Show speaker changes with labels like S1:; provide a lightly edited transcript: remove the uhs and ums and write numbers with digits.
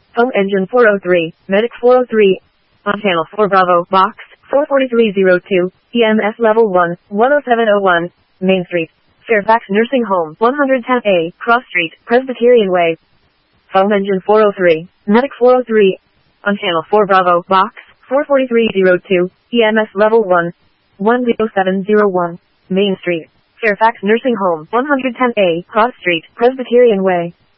S1: Home engine 403, medic 403. On channel 4 Bravo, box 44302, EMS level 1, 10701, Main Street, Fairfax Nursing Home, 110A, Cross Street, Presbyterian Way. Home engine 403, medic 403. On channel 4 Bravo, box 44302, EMS level 1, 10701, Main Street, Fairfax Nursing Home, 110A, Cross Street, Presbyterian Way.